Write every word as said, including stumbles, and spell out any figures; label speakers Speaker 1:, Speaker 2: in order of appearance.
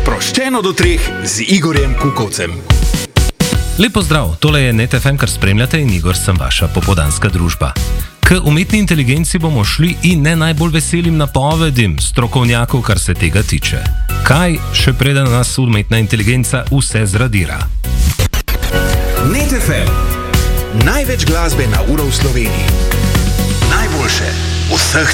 Speaker 1: Sproščeno do treh z Igorjem Kukovcem.
Speaker 2: Lepo zdrav, tole je Net F M, kar spremljate, in Igor sem vaša popoldanska družba. K umetni inteligenci bomo šli in ne najbolj veselim napovedim strokovnjakov, kar se tega tiče. Kaj še preden nas umetna inteligenca vse zradira?
Speaker 1: Net F M. Največ glasbe na uro v Sloveniji. Najboljše vseh